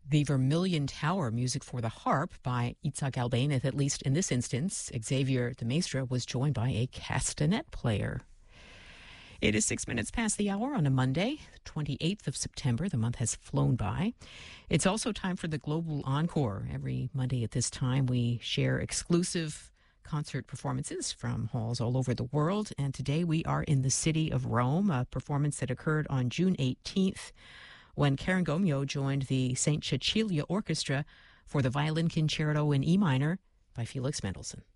The Vermilion Tower, music for the harp by Itzhak Albéniz, at least in this instance. Xavier de Maistre was joined by a castanet player. It is 6 minutes past the hour on a Monday, 28th of September. The month has flown by. It's also time for the Global Encore. Every Monday at this time, we share exclusive concert performances from halls all over the world. And today we are in the city of Rome, a performance that occurred on June 18th when Karen Gomio joined the St. Cecilia Orchestra for the Violin Concerto in E minor by Felix Mendelssohn.